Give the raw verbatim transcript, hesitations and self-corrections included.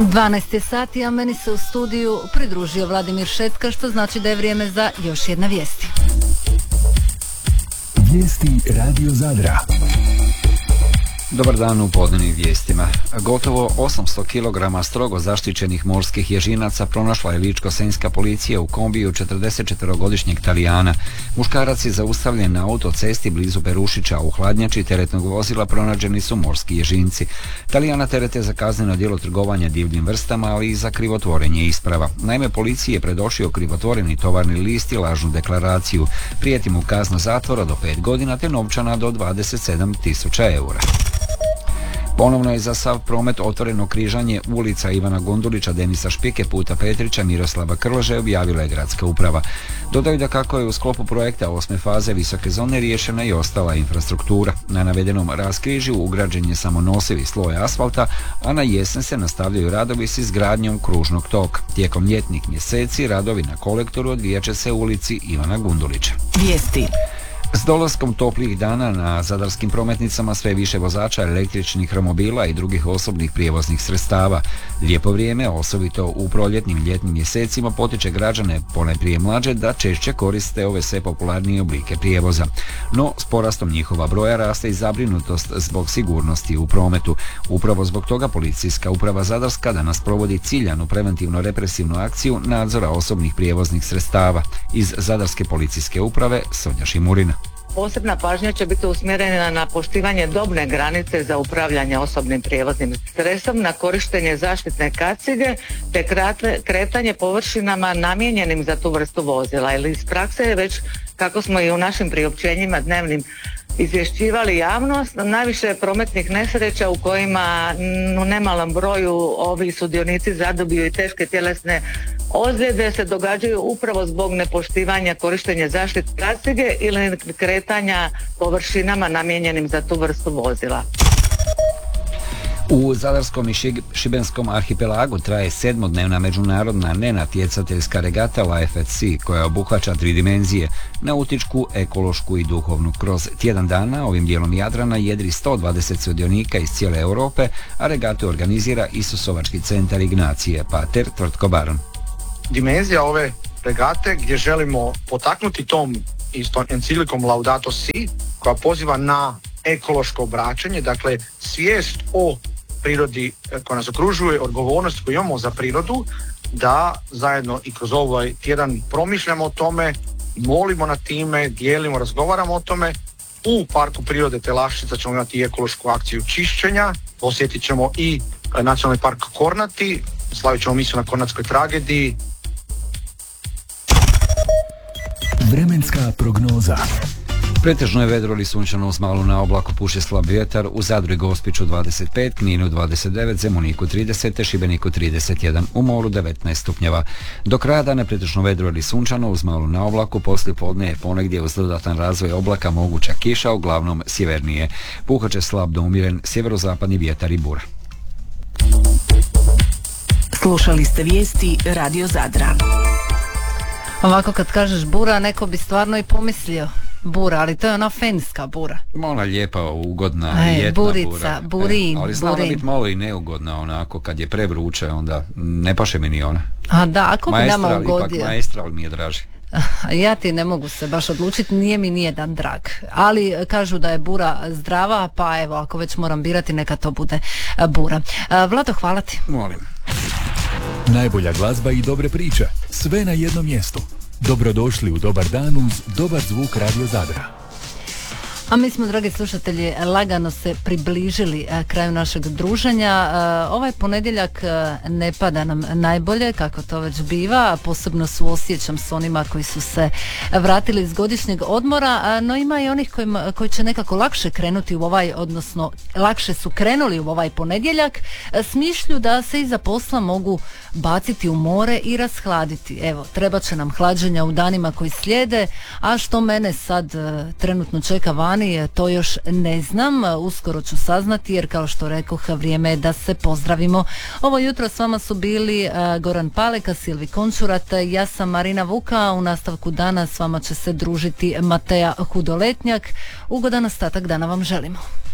dvanaest je sati, a meni se u studiju pridružio Vladimir Šetka, što znači da je vrijeme za još jedna vijesti. Vijesti Radio Zadra. Dobar dan u podnevnim vijestima. Gotovo osamsto kilograma strogo zaštićenih morskih ježinaca pronašla je ličko-senjska policija u kombiju četrdesetčetvorogodišnjeg Talijana. Muškarac je zaustavljen na autocesti blizu Perušića, a u hladnjači teretnog vozila pronađeni su morski ježinci. Talijana terete za kazneno djelo trgovanja divljim vrstama, ali i za krivotvorenje isprava. Naime, policiji je predošio krivotvoreni tovarni list i lažnu deklaraciju. Prijeti mu kazna zatvora do pet godina te novčana do dvadeset sedam tisuća eura. Ponovno je za sav promet otvoreno križanje ulica Ivana Gundulića, Denisa Špike, puta Petrića, Miroslava Krleže, objavila je gradska uprava. Dodaju da kako je u sklopu projekta osme faze visoke zone riješena i ostala infrastruktura. Na navedenom raskrižju ugrađen je samo nosivi sloj asfalta, a na jesen se nastavljaju radovi s izgradnjom kružnog toka. Tijekom ljetnih mjeseci radovi na kolektoru odvijat će se u ulici Ivana Gundulića. Vijesti. S dolaskom toplih dana na zadarskim prometnicama sve više vozača električnih romobila i drugih osobnih prijevoznih sredstava. Lijepo vrijeme, osobito u proljetnim i ljetnim mjesecima, potiče građane, ponajprije mlađe, da češće koriste ove sve popularnije oblike prijevoza. No, s porastom njihova broja raste i zabrinutost zbog sigurnosti u prometu. Upravo zbog toga Policijska uprava Zadarska danas provodi ciljanu preventivno-represivnu akciju nadzora osobnih prijevoznih sredstava. Iz Zadarske policijske uprave Sonja Šimurina. Posebna pažnja će biti usmjerena na poštivanje dobne granice za upravljanje osobnim prijevoznim sredstvom, na korištenje zaštitne kacige te kretanje površinama namijenjenim za tu vrstu vozila. Ili iz prakse je već, kako smo i u našim priopćenjima dnevnim izvješćivali javnost, najviše prometnih nesreća u kojima u nemalom broju ovi sudionici zadobiju i teške tjelesne ozljede se događaju upravo zbog nepoštivanja korištenja zaštitne kacige ili kretanja površinama namijenjenim za tu vrstu vozila. U Zadarskom i Šibenskom arhipelagu traje sedmodnevna međunarodna nenatjecateljska regata Life at Sea, koja obuhvaća tri dimenzije: nautičku, ekološku i duhovnu. Kroz tjedan dana ovim dijelom Jadrana jedri sto dvadeset sudionika iz cijele Europe, a regatu organizira Isusovački centar Ignacije Pater Tvrtko Baron. Dimenzija ove regate gdje želimo potaknuti tom istom enciklikom Laudato Si, koja poziva na ekološko obraćanje, dakle svijest o prirodi koja nas okružuje, odgovornost koju imamo za prirodu, da zajedno i kroz ovaj tjedan promišljamo o tome, molimo na time, dijelimo, razgovaramo o tome. U Parku prirode Telaščica ćemo imati ekološku akciju čišćenja, posjetit ćemo i Nacionalni park Kornati, slavit ćemo misiju na Kornatskoj tragediji. Vremenska prognoza. Pretežno je vedro ili sunčano, uz malu na oblaku puše slab vjetar, u Zadru i Gospiću dvadeset pet, Kninu dvadeset devet, Zemuniku trideset te Šibeniku trideset jedan, u moru devetnaest stupnjeva. Do kraja dana pretežno vedro ili sunčano, uz malu na oblaku, poslije podne je ponegdje uz dodatan razvoj oblaka moguća kiša, uglavnom sjevernije. Puhat će slab do umjeren sjeverozapadni vjetar i bura. Slušali ste vijesti Radio Zadra. Ovako kad kažeš bura, neko bi stvarno i pomislio bura, ali to je ona fenska bura. Ona lijepa, ugodna, e, ljetna burica, bura. burin, e, ali zna da biti malo i neugodna, onako, kad je prevruće, onda ne paše mi ni ona. A da, ako bi nama ugodio. Ipak maestral mi je draži. Ja ti ne mogu se baš odlučiti, nije mi nijedan drag. Ali kažu da je bura zdrava, pa evo, ako već moram birati, neka to bude bura. Vlado, hvala ti. Molim. Najbolja glazba i dobre priče, sve na jednom mjestu. Dobrodošli u Dobar dan uz dobar zvuk Radio Zadra. A mi smo, dragi slušatelji, lagano se približili kraju našeg druženja. Ovaj ponedjeljak ne pada nam najbolje, kako to već biva, posebno suosjećam s onima koji su se vratili iz godišnjeg odmora, no ima i onih kojima, koji će nekako lakše krenuti u ovaj, odnosno lakše su krenuli u ovaj ponedjeljak, s mišlju da se iza posla mogu baciti u more i rashladiti. Evo, treba će nam hlađenja u danima koji slijede, a što mene sad trenutno čeka vani, to još ne znam, uskoro ću saznati, jer kao što rekoh, vrijeme je da se pozdravimo. Ovo jutro s vama su bili uh, Goran Paleka, Silvi Končurat, ja sam Marina Vuka, u nastavku dana s vama će se družiti Mateja Hudoletnjak. Ugodan ostatak dana vam želimo.